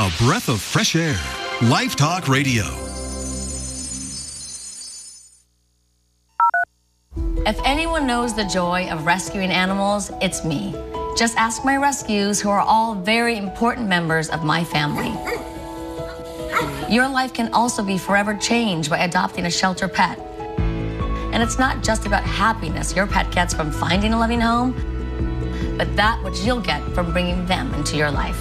A breath of fresh air. Life Talk Radio. If anyone knows the joy of rescuing animals, it's me. Just ask my rescues, who are all very important members of my family. Your life can also be forever changed by adopting a shelter pet. And it's not just about happiness your pet gets from finding a loving home, but that which you'll get from bringing them into your life.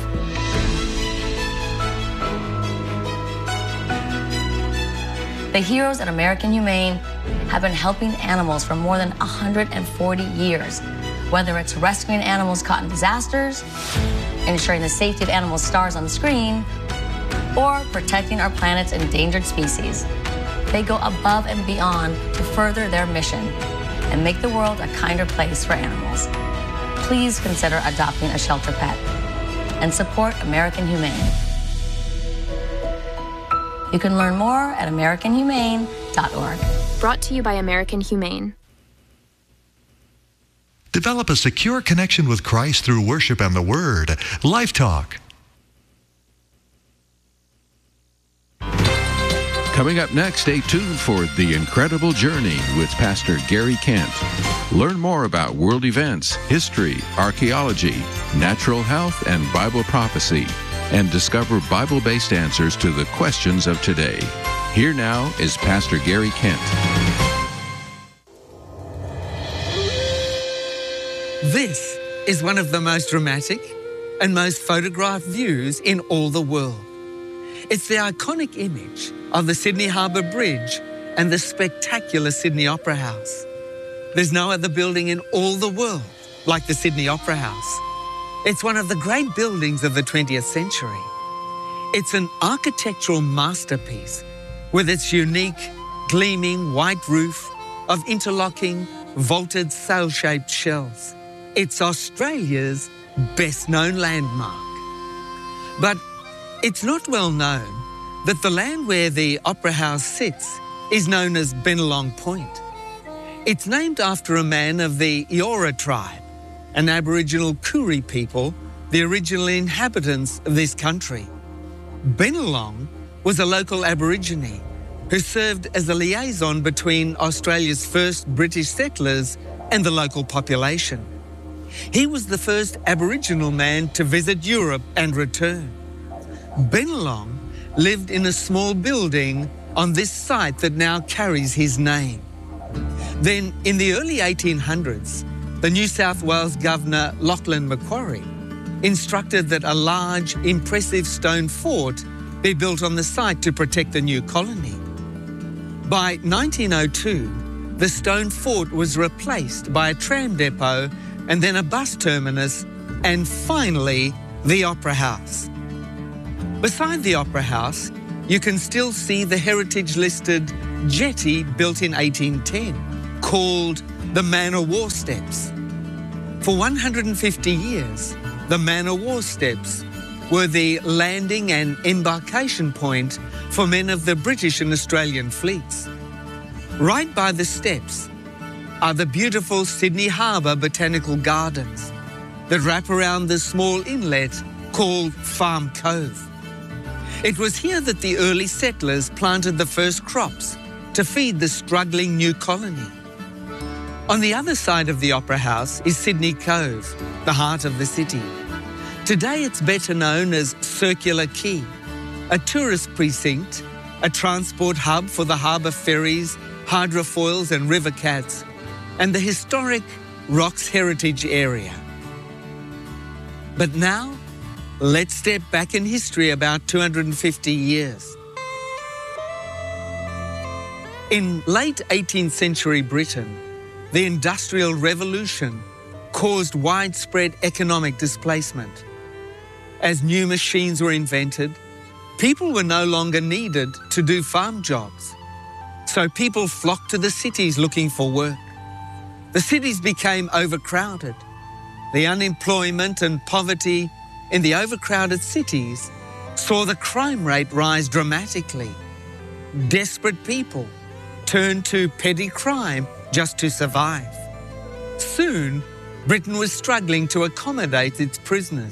The heroes at American Humane have been helping animals for more than 140 years, whether it's rescuing animals caught in disasters, ensuring the safety of animals stars on the screen, or protecting our planet's endangered species. They go above and beyond to further their mission and make the world a kinder place for animals. Please consider adopting a shelter pet and support American Humane. You can learn more at AmericanHumane.org. Brought to you by American Humane. Develop a secure connection with Christ through worship and the Word. Life Talk. Coming up next, stay tuned for The Incredible Journey with Pastor Gary Kent. Learn more about world events, history, archaeology, natural health, and Bible prophecy, and discover Bible-based answers to the questions of today. Here now is Pastor Gary Kent. This is one of the most dramatic and most photographed views in all the world. It's the iconic image of the Sydney Harbour Bridge and the spectacular Sydney Opera House. There's no other building in all the world like the Sydney Opera House. It's one of the great buildings of the 20th century. It's an architectural masterpiece with its unique, gleaming white roof of interlocking, vaulted sail-shaped shells. It's Australia's best-known landmark. But it's not well known that the land where the Opera House sits is known as Bennelong Point. It's named after a man of the Eora tribe, an Aboriginal Koori people, the original inhabitants of this country. Bennelong was a local Aborigine who served as a liaison between Australia's first British settlers and the local population. He was the first Aboriginal man to visit Europe and return. Bennelong lived in a small building on this site that now carries his name. Then, in the early 1800s, the New South Wales Governor Lachlan Macquarie instructed that a large, impressive stone fort be built on the site to protect the new colony. By 1902, the stone fort was replaced by a tram depot and then a bus terminus, and finally, the Opera House. Beside the Opera House, you can still see the heritage-listed jetty built in 1810, called the Man o' War Steps. For 150 years, the Man o' War Steps were the landing and embarkation point for men of the British and Australian fleets. Right by the steps are the beautiful Sydney Harbour Botanical Gardens that wrap around the small inlet called Farm Cove. It was here that the early settlers planted the first crops to feed the struggling new colony. On the other side of the Opera House is Sydney Cove, the heart of the city. Today it's better known as Circular Quay, a tourist precinct, a transport hub for the harbour ferries, hydrofoils and river cats, and the historic Rocks Heritage Area. But now, let's step back in history about 250 years. In late 18th century Britain, the Industrial Revolution caused widespread economic displacement. As new machines were invented, people were no longer needed to do farm jobs. So people flocked to the cities looking for work. The cities became overcrowded. The unemployment and poverty in the overcrowded cities saw the crime rate rise dramatically. Desperate people turned to petty crime just to survive. Soon, Britain was struggling to accommodate its prisoners,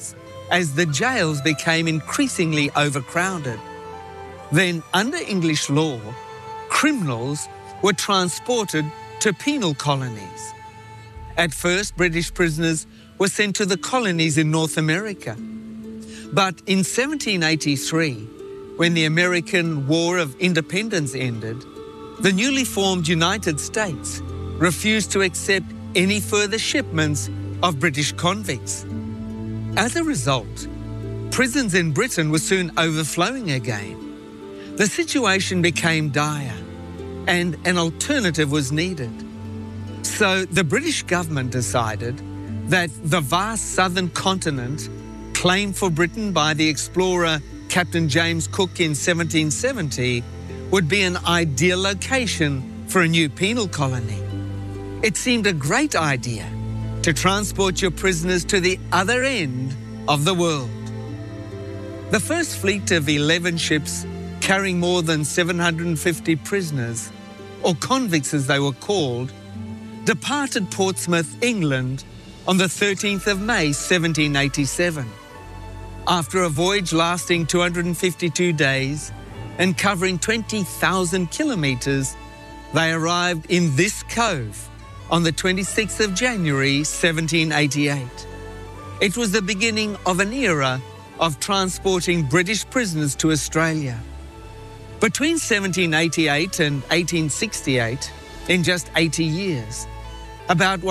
as the jails became increasingly overcrowded. Then, under English law, criminals were transported to penal colonies. At first, British prisoners were sent to the colonies in North America. But in 1783, when the American War of Independence ended, the newly formed United States refused to accept any further shipments of British convicts. As a result, prisons in Britain were soon overflowing again. The situation became dire, and an alternative was needed. So the British government decided that the vast southern continent, claimed for Britain by the explorer Captain James Cook in 1770, would be an ideal location for a new penal colony. It seemed a great idea to transport your prisoners to the other end of the world. The first fleet of 11 ships carrying more than 750 prisoners, or convicts as they were called, departed Portsmouth, England on the 13th of May 1787. After a voyage lasting 252 days and covering 20,000 kilometres, they arrived in this cove on the 26th of January 1788. It was the beginning of an era of transporting British prisoners to Australia. Between 1788 and 1868, in just 80 years, about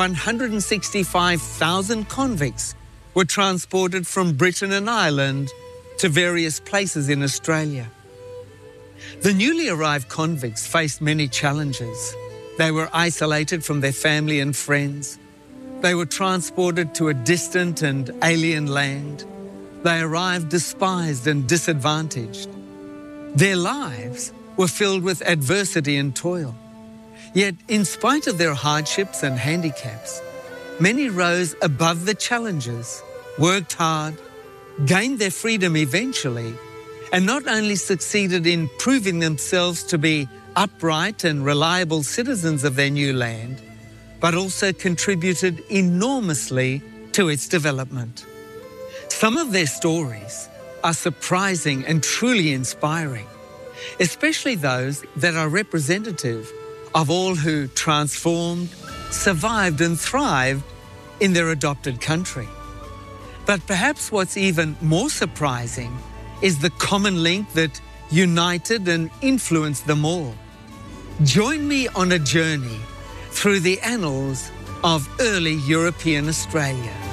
165,000 convicts were transported from Britain and Ireland to various places in Australia. The newly arrived convicts faced many challenges. They were isolated from their family and friends. They were transported to a distant and alien land. They arrived despised and disadvantaged. Their lives were filled with adversity and toil. Yet, in spite of their hardships and handicaps, many rose above the challenges, worked hard, gained their freedom eventually, and not only succeeded in proving themselves to be upright and reliable citizens of their new land, but also contributed enormously to its development. Some of their stories are surprising and truly inspiring, especially those that are representative of all who transformed, survived and thrived in their adopted country. But perhaps what's even more surprising is the common link that united and influenced them all. Join me on a journey through the annals of early European Australia.